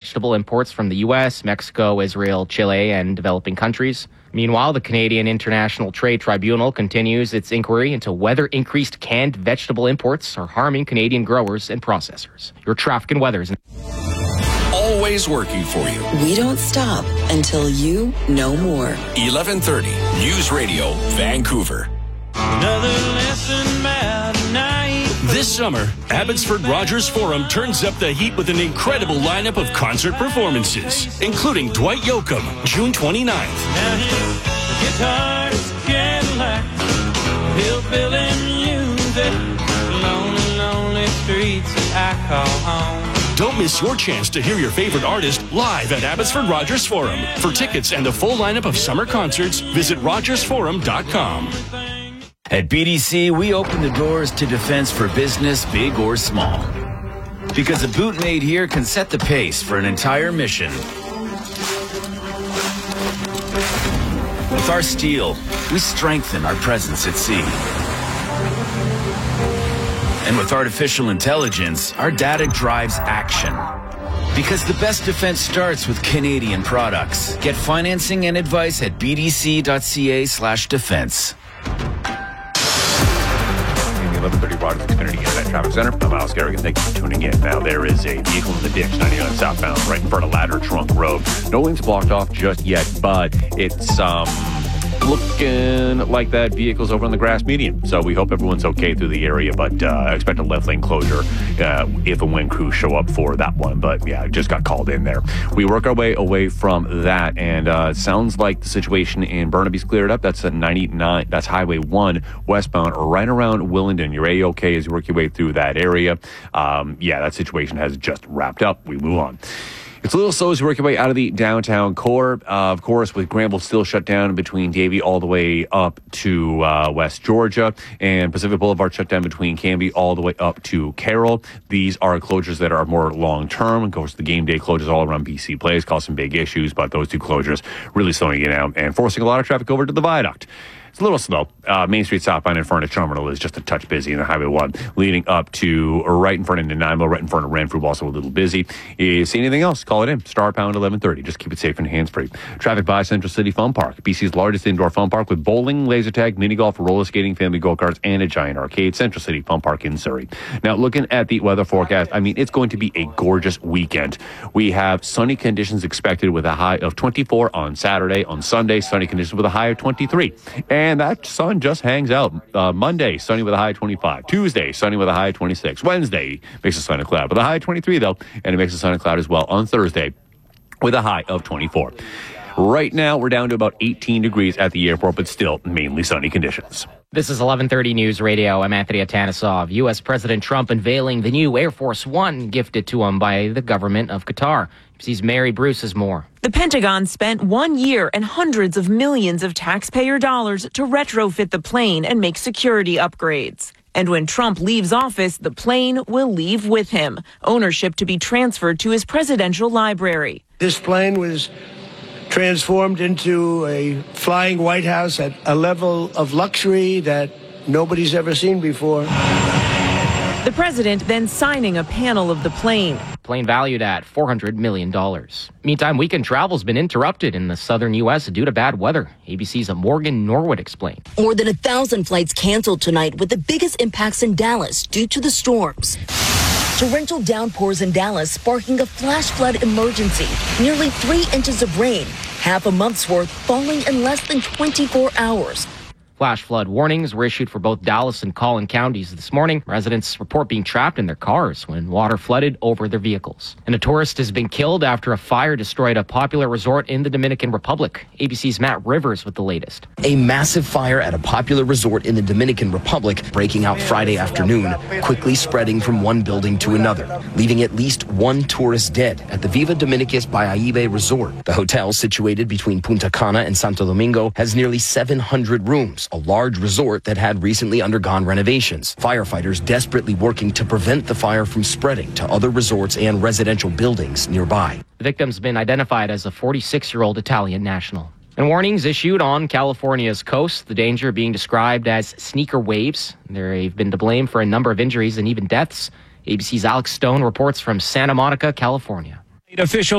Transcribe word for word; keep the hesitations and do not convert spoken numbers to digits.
vegetable imports from the U S, Mexico, Israel, Chile, and developing countries. Meanwhile, the Canadian International Trade Tribunal continues its inquiry into whether increased canned vegetable imports are harming Canadian growers and processors. Your traffic and weather is always working for you. We don't stop until you know more. eleven thirty News Radio, Vancouver. Another lesson about night. This summer, Abbotsford Rogers Forum turns up the heat with an incredible lineup of concert performances, including Dwight Yoakam, June twenty-ninth. Now his guitar's Cadillac, hillbilly music, lonely, lonely streets that I call home. Don't miss your chance to hear your favorite artist live at Abbotsford Rogers Forum. For tickets and a full lineup of summer concerts, visit rogers forum dot com. At B D C, we open the doors to defense for business, big or small. Because a boot made here can set the pace for an entire mission. With our steel, we strengthen our presence at sea. And with artificial intelligence, our data drives action. Because the best defense starts with Canadian products. Get financing and advice at b d c dot c a slash defense. eleven thirty Rogers Xfinity Internet Traffic Center. I'm Alex Garrigan. Thank you for tuning in. Now, there is a vehicle in the ditch, ninety-nine southbound, right in front of Ladder Trunk Road. No lanes blocked off just yet, but it's um looking like that vehicle's over on the grass median. So we hope everyone's okay through the area, but uh, expect a left lane closure uh, if and when crews show up for that one. But yeah, it just got called in there. We work our way away from that, and uh, it sounds like the situation in Burnaby's cleared up. That's at ninety-nine. That's Highway one westbound, or right around Willingdon. You're A-okay as you work your way through that area. Um, yeah, that situation has just wrapped up. We move on. It's a little slow as you work your way out of the downtown core. Uh, of course, with Granville still shut down between Davie all the way up to uh, West Georgia, and Pacific Boulevard shut down between Cambie all the way up to Carroll. These are closures that are more long-term. Of course, the game day closures all around B C Place cause some big issues, but those two closures really slowing it down and forcing a lot of traffic over to the viaduct. It's a little slow. Uh, Main Street southbound in front of Terminal is just a touch busy, and the Highway one leading up to or right in front of Nanaimo, right in front of Renfrew, also a little busy. If you see anything else, call it in. Star Pound eleven thirty. Just keep it safe and hands-free. Traffic by Central City Fun Park, B C's largest indoor fun park with bowling, laser tag, mini golf, roller skating, family go-karts, and a giant arcade. Central City Fun Park in Surrey. Now, looking at the weather forecast, I mean, it's going to be a gorgeous weekend. We have sunny conditions expected with a high of twenty-four on Saturday. On Sunday, sunny conditions with a high of twenty-three. And that sun just hangs out. Uh, Monday, sunny with a high of twenty-five. Tuesday, sunny with a high of twenty-six. Wednesday, makes a sun and cloud with a high of twenty-three, though, and it makes a sun and cloud as well on Thursday with a high of twenty-four. Right now, we're down to about eighteen degrees at the airport, but still mainly sunny conditions. This is eleven thirty News Radio. I'm Anthony Atanisov. U S. President Trump unveiling the new Air Force One gifted to him by the government of Qatar. Sees Mary Bruce has more. The Pentagon spent one year and hundreds of millions of taxpayer dollars to retrofit the plane and make security upgrades. And when Trump leaves office, the plane will leave with him, ownership to be transferred to his presidential library. This plane was transformed into a flying White House at a level of luxury that nobody's ever seen before. The president then signing a panel of the plane. Plane valued at four hundred million dollars. Meantime, weekend travel's been interrupted in the southern U S due to bad weather. A B C's Morgan Norwood explained. More than a thousand flights canceled tonight, with the biggest impacts in Dallas due to the storms. Torrential downpours in Dallas sparking a flash flood emergency. Nearly three inches of rain, half a month's worth falling in less than twenty-four hours. Flash flood warnings were issued for both Dallas and Collin counties this morning. Residents report being trapped in their cars when water flooded over their vehicles. And a tourist has been killed after a fire destroyed a popular resort in the Dominican Republic. A B C's Matt Rivers with the latest. A massive fire at a popular resort in the Dominican Republic breaking out Friday afternoon, quickly spreading from one building to another, leaving at least one tourist dead at the Viva Dominicus Bayaibe Resort. The hotel, situated between Punta Cana and Santo Domingo, has nearly seven hundred rooms, a large resort that had recently undergone renovations. Firefighters desperately working to prevent the fire from spreading to other resorts and residential buildings nearby. The victim's been identified as a forty-six-year-old Italian national. And warnings issued on California's coast, the danger being described as sneaker waves. They've been to blame for a number of injuries and even deaths. A B C's Alex Stone reports from Santa Monica, California. Official